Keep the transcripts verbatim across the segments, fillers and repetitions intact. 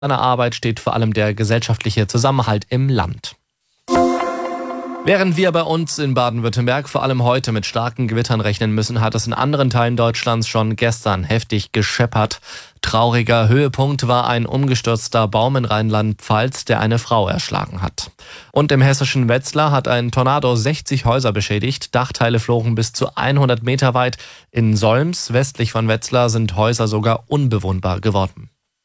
seiner Arbeit steht vor allem der gesellschaftliche Zusammenhalt im Land. Während wir bei uns in Baden-Württemberg vor allem heute mit starken Gewittern rechnen müssen, hat es in anderen Teilen Deutschlands schon gestern heftig gescheppert. Trauriger Höhepunkt war ein umgestürzter Baum in Rheinland-Pfalz, der eine Frau erschlagen hat. Und im hessischen Wetzlar hat ein Tornado sechzig Häuser beschädigt. Dachteile flogen bis zu hundert Meter weit. In Solms, westlich von Wetzlar, sind Häuser sogar unbewohnbar geworden.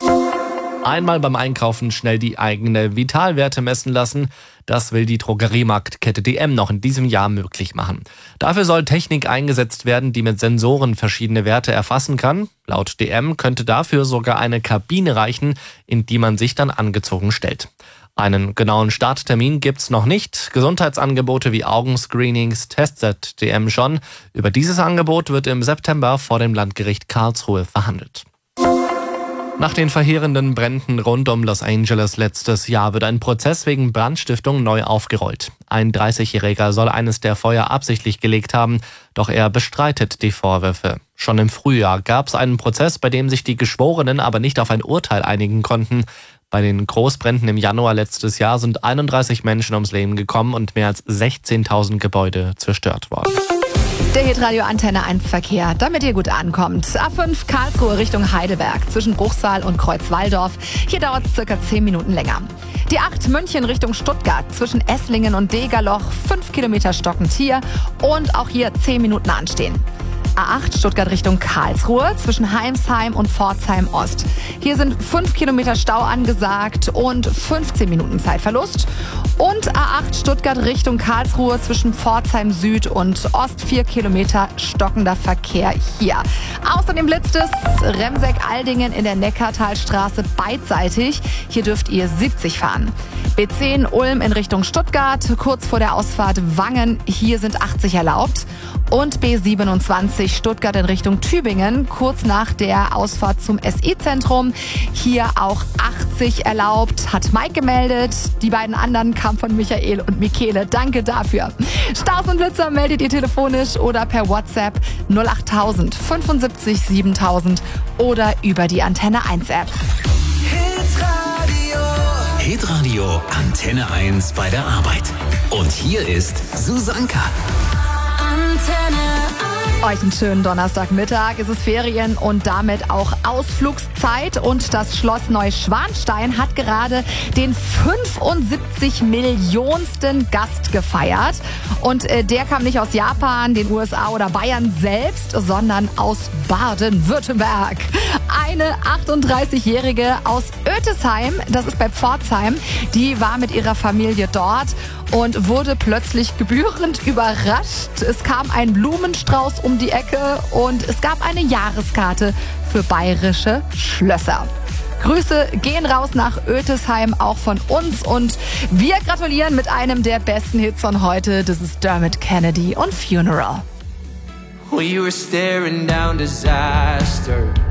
Einmal beim Einkaufen schnell die eigene Vitalwerte messen lassen. Das will die Drogeriemarktkette D M noch in diesem Jahr möglich machen. Dafür soll Technik eingesetzt werden, die mit Sensoren verschiedene Werte erfassen kann. Laut D M könnte dafür sogar eine Kabine reichen, in die man sich dann angezogen stellt. Einen genauen Starttermin gibt's noch nicht. Gesundheitsangebote wie Augenscreenings testet D M schon. Über dieses Angebot wird im September vor dem Landgericht Karlsruhe verhandelt. Nach den verheerenden Bränden rund um Los Angeles letztes Jahr wird ein Prozess wegen Brandstiftung neu aufgerollt. Ein dreißigjähriger soll eines der Feuer absichtlich gelegt haben, doch er bestreitet die Vorwürfe. Schon im Frühjahr gab es einen Prozess, bei dem sich die Geschworenen aber nicht auf ein Urteil einigen konnten. Bei den Großbränden im Januar letztes Jahr sind einunddreißig Menschen ums Leben gekommen und mehr als sechzehntausend Gebäude zerstört worden. Der Hitradio Antenne eins Verkehr, damit ihr gut ankommt. A fünf Karlsruhe Richtung Heidelberg zwischen Bruchsal und Kreuzwaldorf. Hier dauert es circa zehn Minuten länger. Die acht München Richtung Stuttgart zwischen Esslingen und Degerloch. fünf Kilometer stockend hier und auch hier zehn Minuten anstehen. A acht Stuttgart Richtung Karlsruhe zwischen Heimsheim und Pforzheim Ost. Hier sind fünf Kilometer Stau angesagt und fünfzehn Minuten Zeitverlust. Und A acht Stuttgart Richtung Karlsruhe zwischen Pforzheim Süd und Ost vier Kilometer stockender Verkehr hier. Außerdem blitzt es Remseck-Aldingen in der Neckartalstraße beidseitig. Hier dürft ihr siebzig fahren. B zehn Ulm in Richtung Stuttgart, kurz vor der Ausfahrt Wangen. Hier sind achtzig erlaubt. Und B siebenundzwanzig Stuttgart in Richtung Tübingen, kurz nach der Ausfahrt zum S I-Zentrum. Hier auch achtzig erlaubt, hat Mike gemeldet. Die beiden anderen kamen von Michael und Michele. Danke dafür. Staus und Blitzer meldet ihr telefonisch oder per WhatsApp null acht null null sieben fünf sieben null null oder über die Antenne eins App. Hitradio. Hitradio Antenne eins bei der Arbeit. Und hier ist Susanka. Euch einen schönen Donnerstagmittag. Es ist Ferien und damit auch Ausflugszeit. Und das Schloss Neuschwanstein hat gerade den fünfundsiebzig Millionensten Gast gefeiert. Und äh, der kam nicht aus Japan, den U S A oder Bayern selbst, sondern aus Baden-Württemberg. Eine achtunddreißigjährige aus Ötisheim, das ist bei Pforzheim, die war mit ihrer Familie dort und wurde plötzlich gebührend überrascht. Es kam ein Blumenstrauß um die Ecke und es gab eine Jahreskarte für bayerische Schlösser. Grüße gehen raus nach Ötisheim, auch von uns. Und wir gratulieren mit einem der besten Hits von heute. Das ist Dermot Kennedy und Funeral. We were staring down disaster.